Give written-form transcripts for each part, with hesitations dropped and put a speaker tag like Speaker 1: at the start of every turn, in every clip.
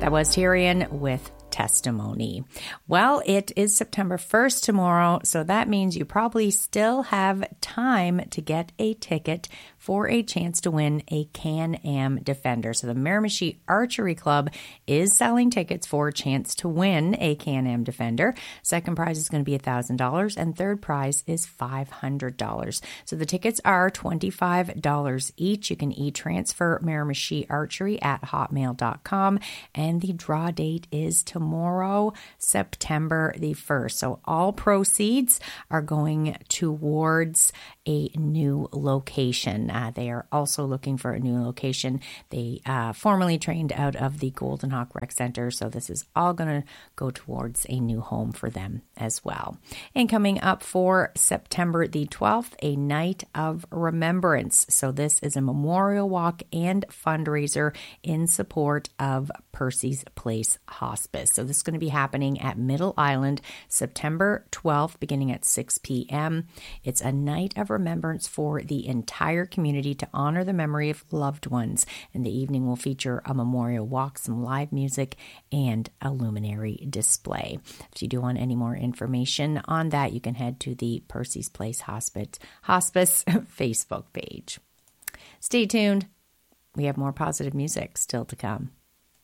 Speaker 1: That was Tyrion with Testimony. Well, it is September 1st tomorrow, so that means you probably still have time to get a ticket for a chance to win a Can-Am Defender. So the Miramichi Archery Club is selling tickets for a chance to win a Can-Am Defender. Second prize is going to be $1,000 and third prize is $500. So the tickets are $25 each. You can e-transfer Miramichi Archery at hotmail.com and the draw date is tomorrow, September the 1st. So all proceeds are going towards a new location. They are also looking for a new location. They formerly trained out of the Golden Hawk Rec Center, so this is all going to go towards a new home for them as well. And coming up for September the 12th, a night of remembrance. So this is a memorial walk and fundraiser in support of Percy's Place Hospice. So this is going to be happening at Middle Island, September 12th, beginning at 6 p.m. It's a night of remembrance for the entire community to honor the memory of loved ones. And the evening will feature a memorial walk, some live music, and a luminary display. If you do want any more information on that, you can head to the Percy's Place Hospice Facebook page. Stay tuned. We have more positive music still to come.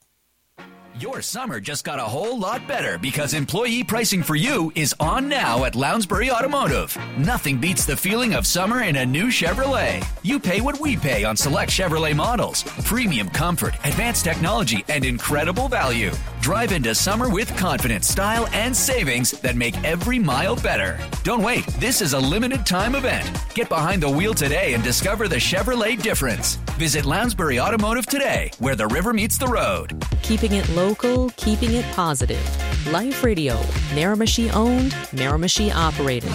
Speaker 2: Your summer just got a whole lot better because employee pricing for you is on now at Lounsbury Automotive. Nothing beats the feeling of summer in a new Chevrolet. You pay what we pay on select Chevrolet models. Premium comfort, advanced technology, and incredible value. Drive into summer with confidence, style, and savings that make every mile better. Don't wait. This is a limited time event. Get behind the wheel today and discover the Chevrolet difference. Visit Lounsbury Automotive today, where the river meets the road.
Speaker 3: Keeping it local, keeping it positive. Life Radio, Miramichi owned, Miramichi operated.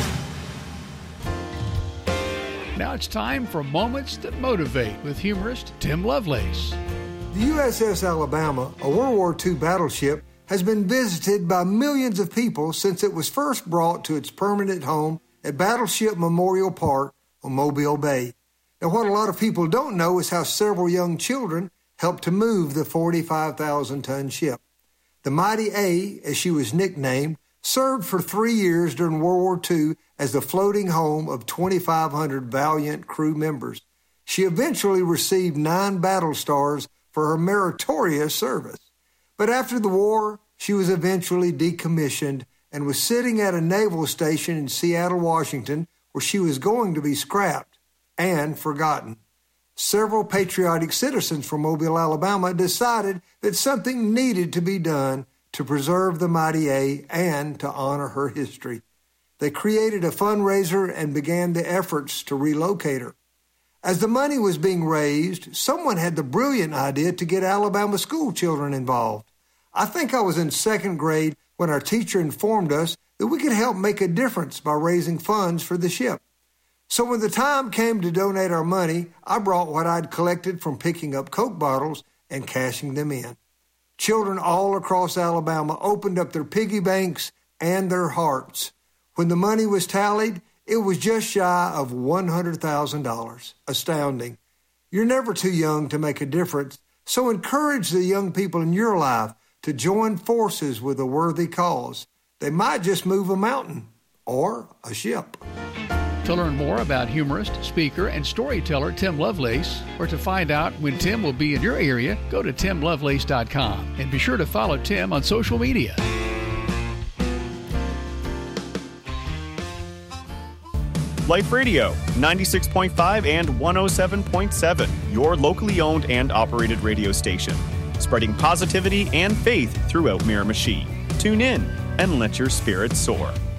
Speaker 4: Now it's time for Moments That Motivate with humorist Tim Lovelace.
Speaker 5: The USS Alabama, a World War II battleship, has been visited by millions of people since it was first brought to its permanent home at Battleship Memorial Park on Mobile Bay. Now, what a lot of people don't know is how several young children helped to move the 45,000-ton ship. The Mighty A, as she was nicknamed, served for 3 years during World War II as the floating home of 2,500 valiant crew members. She eventually received 9 battle stars for her meritorious service. But after the war, she was eventually decommissioned and was sitting at a naval station in Seattle, Washington, where she was going to be scrapped and forgotten. Several patriotic citizens from Mobile, Alabama decided that something needed to be done to preserve the Mighty A and to honor her history. They created a fundraiser and began the efforts to relocate her. As the money was being raised, someone had the brilliant idea to get Alabama school children involved. I think I was in 2nd grade when our teacher informed us that we could help make a difference by raising funds for the ship. So when the time came to donate our money, I brought what I'd collected from picking up Coke bottles and cashing them in. Children all across Alabama opened up their piggy banks and their hearts. When the money was tallied, it was just shy of $100,000. Astounding. You're never too young to make a difference, so encourage the young people in your life to join forces with a worthy cause. They might just move a mountain or a ship.
Speaker 4: To learn more about humorist, speaker, and storyteller Tim Lovelace, or to find out when Tim will be in your area, go to timlovelace.com and be sure to follow Tim on social media.
Speaker 6: Life Radio, 96.5 and 107.7, your locally owned and operated radio station, spreading positivity and faith throughout Miramichi. Tune in and let your spirits soar.